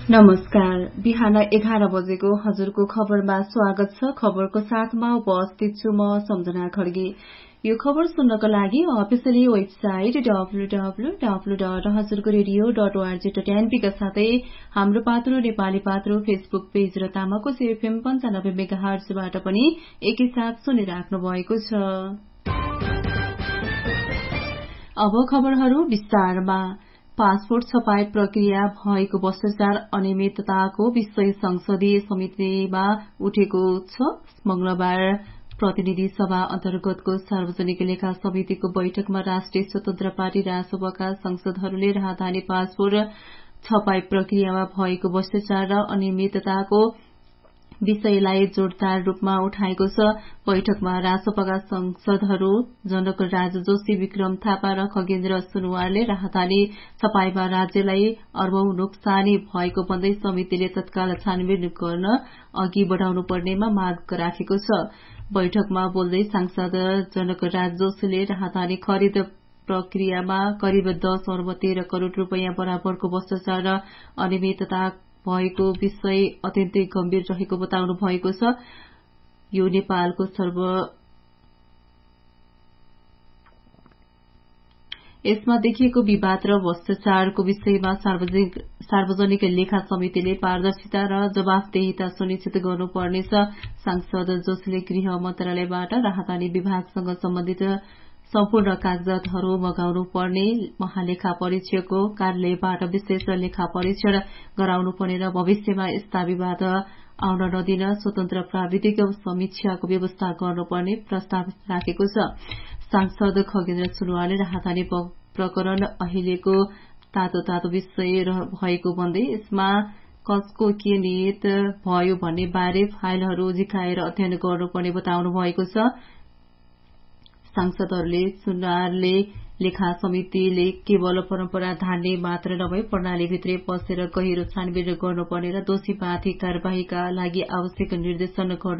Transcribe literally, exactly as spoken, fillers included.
नमस्कार। बिहान एघार बजेको हजुरको खबरमा स्वागत छ। खबरको साथमा उपस्थित छु म सम्झना खड्गे। यो खबर सुन्नको लागि officially website W W W dot हजुरको radio dot ORG dot NP का साथै हाम्रो पात्रो नेपाली पात्रो फेसबुक पेज र तामाको एफएम पञ्चानब्बे मेगा हर्जबाट पनि एकैसाथ सुनिराख्नु भएको छ। अब खबरहरू विस्तारमा। पासपोर्ट छपाई प्रक्रिया भएको भ्रष्टाचार अनियमितताको विषय संसदीय समितिमा उठेको छ। मंगलबार प्रतिनिधि सभा अन्तर्गतको सार्वजनिक लेखा समितिको बैठकमा राष्ट्रिय स्वतन्त्र पार्टी रासपका सांसदहरूले राजधानी पासपोर्ट छपाई प्रक्रियामा भएको भ्रष्टाचार र अनियमितताको विषयलाई जोरदार रूपमा उठाएको छ। बैठकमा रासपका सांसदहरू जनक राज जोशी, विक्रम थापा र खगेन्द्र सुनवारले राजधानी छपाईमा राज्यलाई अर्बौं नोक्सानी भएको भन्दै समितिले तत्काल छानबिन गर्न अघि बढ़ाउनु पर्नेमा माग राखेको छ। बैठकमा बोल्दै सांसद जनक राज जोशीले राजधानी खरिद प्रक्रियामा करिब दस अर्ब तेह्र करोड़ रूपियाँ बराबरको भ्रष्टाचार र अनियमितता भएको विषय अत्यन्तै गम्भीर रहेको बताउनु भएको छ। यो नेपालको सर्व यसमा देखिएको विवाद र भ्रष्टाचारको विषयमा सार्वजनिक सार्वजनिक लेखा समितिले पारदर्शिता र जवाफदेहिता सुनिश्चित गर्नुपर्नेछ। सांसद जोशीले गृह मन्त्रालयबाट राजधानी विभागसँग सम्बन्धित सम्पूर्ण कागजातहरू मगाउनु पर्ने, महालेखा परीक्षकको कार्यालयबाट विशेष लेखा परीक्षण गराउनु पर्ने र भविष्यमा यस्ता विवाद आउन नदिन स्वतन्त्र प्राविधिक समीक्षाको व्यवस्था गर्नुपर्ने प्रस्ताव राखेको छ। सांसद खगेन्द्र सुनवारले राजधानी प्रकरण अहिलेको तातो तातो विषय भएको भन्दै यसमा कसको के नियत भयो भन्ने बारे फाइलहरू झिकाएर अध्ययन गर्नुपर्ने बताउनु भएको छ। सांसदहरूले सुनवारले लेखा समितिले केवल परम्परा धान्ने मात्र नभई प्रणालीभित्रै पसेर गहिरो छानबिन गर्नुपर्ने र दोषीमाथि कार्यवाहीका लागि आवश्यक निर्देशन गर्नु